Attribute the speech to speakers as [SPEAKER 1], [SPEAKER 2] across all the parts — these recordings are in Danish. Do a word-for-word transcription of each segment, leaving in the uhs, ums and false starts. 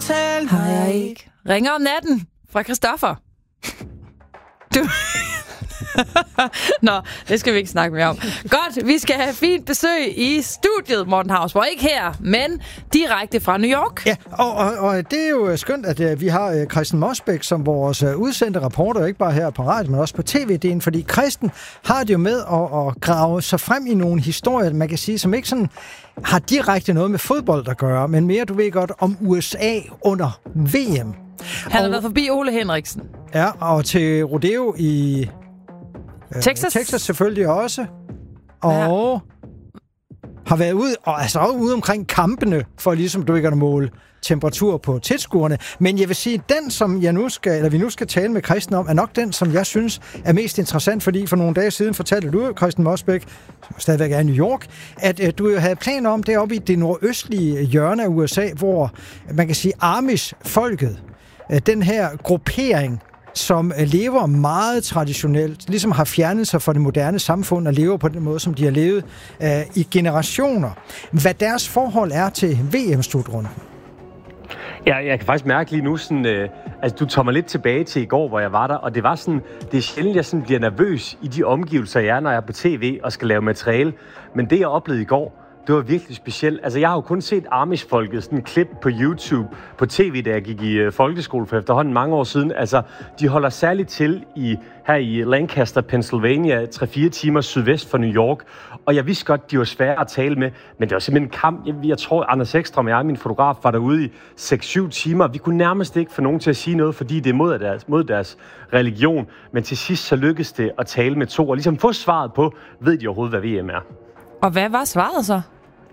[SPEAKER 1] fortæl
[SPEAKER 2] Har jeg ikke. Ringer om natten fra Christoffer. Du... Nå, det skal vi ikke snakke mere om. Godt, vi skal have fint besøg i studiet, Morten Hausborg. Ikke her, men direkte fra New York.
[SPEAKER 3] Ja, og, og, og det er jo skønt, at uh, vi har uh, Kristen Mosbæk som vores uh, udsendte reporter, ikke bare her på radio, men også på tv-delen, fordi Kristen har det jo med at, at grave sig frem i nogle historier, man kan sige, som ikke sådan har direkte noget med fodbold at gøre, men mere, du ved godt, om U S A under V M.
[SPEAKER 2] Han har
[SPEAKER 3] og,
[SPEAKER 2] været forbi Ole Henriksen.
[SPEAKER 3] Ja, og til rodeo i
[SPEAKER 2] Texas.
[SPEAKER 3] Texas selvfølgelig også. Og ja. har været ude, og altså også ude omkring kampene, for ligesom du ikke kan måle temperatur på tilskuerne. Men jeg vil sige, den, som jeg nu skal, eller vi nu skal tale med Kristen om, er nok den, som jeg synes er mest interessant, fordi for nogle dage siden fortalte du, Kristen Mosbæk, som stadigvæk er i New York, at uh, du havde planer om deroppe i det nordøstlige hjørne af U S A, hvor man kan sige Amish-folket, uh, den her gruppering, som lever meget traditionelt, ligesom har fjernet sig fra det moderne samfund og lever på den måde, som de har levet uh, i generationer. Hvad deres forhold er til V M-slutrunden?
[SPEAKER 4] Ja, jeg kan faktisk mærke lige nu, sådan, øh, altså du tager mig lidt tilbage til i går, hvor jeg var der, og det var sådan, det er sjældent, jeg sådan bliver nervøs i de omgivelser, jeg er, når jeg er på tv og skal lave materiale. Men det, jeg oplevede i går, det var virkelig specielt. Altså, jeg har jo kun set Amish-folket, sådan et klip på YouTube, på tv, da jeg gik i uh, folkeskole for efterhånden mange år siden. Altså, de holder særligt til i, her i Lancaster, Pennsylvania, tre fire timer sydvest for New York. Og jeg vidste godt, de var svære at tale med, men det var simpelthen en kamp. Jeg, jeg tror, Anders Ekstrøm og jeg, min fotograf, var derude i seks syv timer. Vi kunne nærmest ikke få nogen til at sige noget, fordi det er mod deres, mod deres religion. Men til sidst så lykkedes det at tale med to, og ligesom få svaret på, ved de overhovedet, hvad V M er.
[SPEAKER 2] Og hvad var svaret så?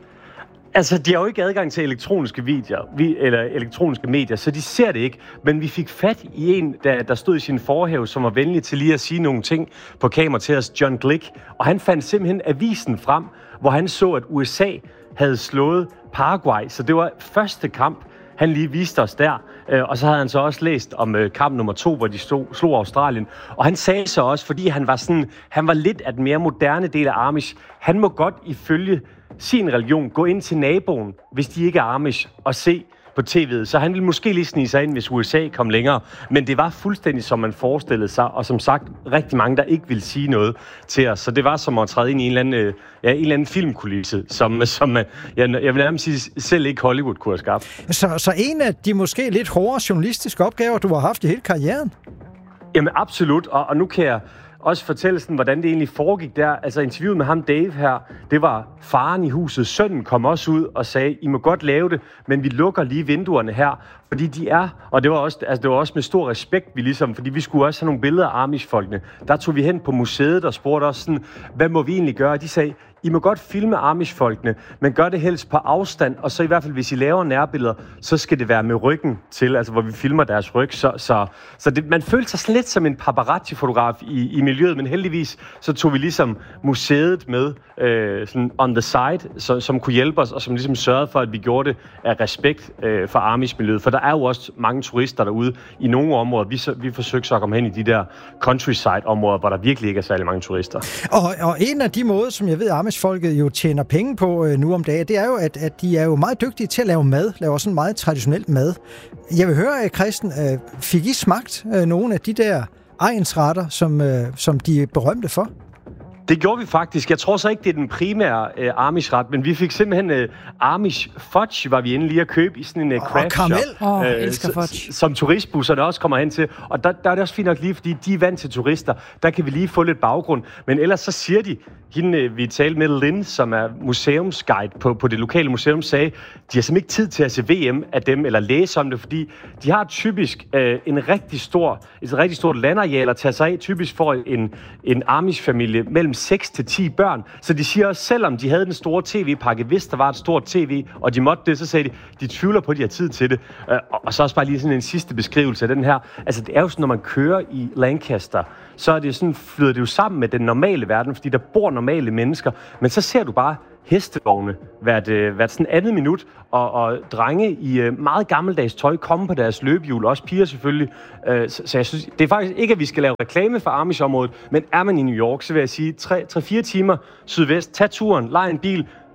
[SPEAKER 4] Altså, de har jo ikke adgang til elektroniske videoer, vi, eller elektroniske medier, så de ser det ikke. Men vi fik fat i en, der, der stod i sin forhæve, som var venlig til lige at sige nogle ting på kamera til os, John Glick. Og han fandt simpelthen avisen frem, hvor han så, at U S A havde slået Paraguay. Så det var første kamp, han lige viste os der. Og så havde han så også læst om kamp nummer to, hvor de stod, slog Australien. Og han sagde så også, fordi han var, sådan, han var lidt af den mere moderne del af Amish, han må godt ifølge sin religion gå ind til naboen, hvis de ikke er Amish, og se på tv'et. Så han ville måske lige snige sig ind, hvis U S A kom længere. Men det var fuldstændig, som man forestillede sig, og som sagt, rigtig mange, der ikke ville sige noget til os. Så det var som at træde ind i en eller anden, ja, en eller anden filmkulisse, som, som jeg, jeg vil nærmest sige, selv ikke Hollywood kunne have skabt.
[SPEAKER 3] Så, så en af de måske lidt hårdere journalistiske opgaver, du har haft i hele karrieren?
[SPEAKER 4] Jamen absolut, og, og nu kan jeg også fortælle sådan, hvordan det egentlig foregik der. Altså interviewet med ham, Dave her, det var faren i huset. Sønnen kom også ud og sagde, I må godt lave det, men vi lukker lige vinduerne her, fordi de er, og det var også, altså det var også med stor respekt, vi ligesom, fordi vi skulle også have nogle billeder af Amish-folkene. Der tog vi hen på museet og spurgte os sådan, hvad må vi egentlig gøre? De sagde, I må godt filme Amish-folkene, men gør det helst på afstand, og så i hvert fald, hvis I laver nærbilleder, så skal det være med ryggen til, altså hvor vi filmer deres ryg. Så, så, så det, man følte sig sådan lidt som en paparazzi-fotograf i, i miljøet, men heldigvis så tog vi ligesom museet med øh, sådan on the side, så, som kunne hjælpe os, og som ligesom sørgede for, at vi gjorde det af respekt øh, for Amish-miljøet. For der er jo også mange turister derude i nogle områder. Vi, så, vi forsøger så at komme hen i de der countryside-områder, hvor der virkelig ikke er særlig mange turister.
[SPEAKER 3] Og, og en af de måder, som jeg ved, Amish-folket jo tjener penge på øh, nu om dagen, det er jo, at, at de er jo meget dygtige til at lave mad, laver sådan meget traditionelt mad. Jeg vil høre, Kristen, øh, fik I smagt øh, nogle af de der egnsretter, som, øh, som de er berømte for?
[SPEAKER 4] Det gjorde vi faktisk. Jeg tror så ikke, det er den primære uh, Amish-ret, men vi fik simpelthen uh, Amish fudge, var vi inde lige at købe i sådan en uh, craft shop.
[SPEAKER 2] Åh, oh,
[SPEAKER 4] uh,
[SPEAKER 2] elsker fudge.
[SPEAKER 4] Som turistbusserne også kommer hen til. Og der, der er det også fint nok lige, fordi de er vant til turister. Der kan vi lige få lidt baggrund. Men ellers så siger de, hende vi talte med, Lynn, som er museumsguide på, på det lokale museum, sagde, de har simpelthen ikke tid til at se V M af dem, eller læse om det, fordi de har typisk uh, en rigtig stor, et rigtig stort landareal at tage sig af, typisk for en, en Amish-familie mellem seks til ti børn. Så de siger også, selvom de havde den store tv-pakke, hvis der var et stort tv, og de måtte det, så sagde de, de tvivler på, at de har tid til det. Og så også bare lige sådan en sidste beskrivelse af den her. Altså, det er jo sådan, når man kører i Lancaster, så er det sådan, flyder det jo sammen med den normale verden, fordi der bor normale mennesker. Men så ser du bare hestevogne hvert, øh, hvert sådan andet minut, og, og drenge i øh, meget gammeldags tøj komme på deres løbehjul, også piger selvfølgelig. Øh, så, så jeg synes, det er faktisk ikke, at vi skal lave reklame for Amish-området, men er man i New York, så vil jeg sige, tre til fire timer sydvest, tag turen, lej en bil,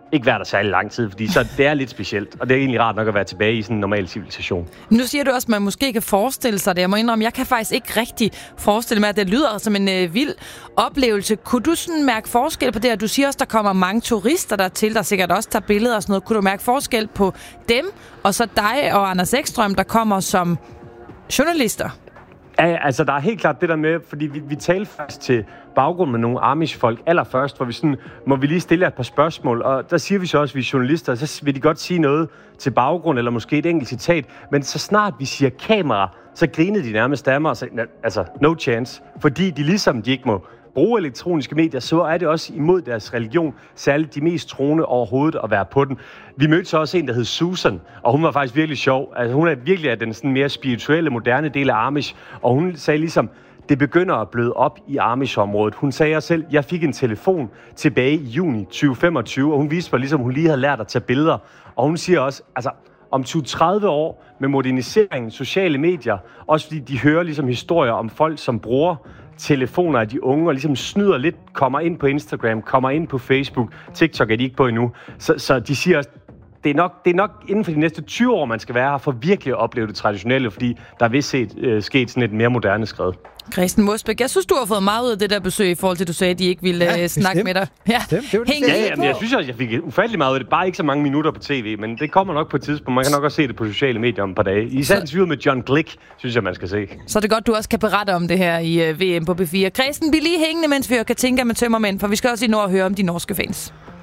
[SPEAKER 4] ikke være der særlig lang tid, fordi så det er lidt specielt, og det er egentlig rart nok at være tilbage i sådan en normal civilisation.
[SPEAKER 2] Nu siger du også, at man måske kan forestille sig det. Jeg må indrømme, jeg kan faktisk ikke rigtig forestille mig, at det lyder som en øh, vild oplevelse. Kunne du sådan mærke forskel på det, at du siger også, der kommer mange turister der til, der sikkert også tager billeder og sådan noget. Kunne du mærke forskel på dem, og så dig og Anders Ekstrøm, der kommer som journalister?
[SPEAKER 4] Ja, altså der er helt klart det der med, fordi vi, vi talte først til baggrund med nogle Amish-folk allerførst, hvor vi sådan, må vi lige stille et par spørgsmål, og der siger vi så også, at vi er journalister, og så vil de godt sige noget til baggrund, eller måske et enkelt citat, men så snart vi siger kamera, så grinede de nærmest af mig og sagde, altså no chance, fordi de ligesom de ikke må bruge elektroniske medier, så er det også imod deres religion, særligt de mest troende overhovedet at være på den. Vi mødte så også en, der hed Susan, og hun var faktisk virkelig sjov. Altså, hun er virkelig af den sådan mere spirituelle, moderne del af Amish, og hun sagde ligesom, det begynder at bløde op i Amish-området. Hun sagde også selv, jeg fik en telefon tilbage i juni tyve femogtyve, og hun viste mig ligesom, hun lige havde lært at tage billeder. Og hun siger også, altså om tyve til tredive år med moderniseringen, sociale medier, også fordi de hører ligesom historier om folk, som bruger telefoner af de unge, og ligesom snyder lidt, kommer ind på Instagram, kommer ind på Facebook, TikTok er de ikke på endnu. Så, så de siger også, det er, nok, det er nok inden for de næste tyve år, man skal være her, for virkelig at opleve det traditionelle, fordi der er vist set, øh, sket sådan et mere moderne skridt.
[SPEAKER 2] Christian Mosbæk, jeg synes, du har fået meget ud af det der besøg, i forhold til, at du sagde, at de ikke ville ja, snakke med dig.
[SPEAKER 3] Ja, det, det var det.
[SPEAKER 4] Ja, ja, men jeg synes også, jeg fik ufattelig meget ud af det. Bare ikke så mange minutter på tv, men det kommer nok på et tidspunkt. Man kan nok også se det på sociale medier om et par dage. Især interviewet med John Glick, synes jeg, man skal se.
[SPEAKER 2] Så er det godt, du også kan berette om det her i uh, V M på B fire. Christian, vi lige hængende, mens vi hører Katinka med Tømmermænd, for vi skal også i nord høre om de norske fans.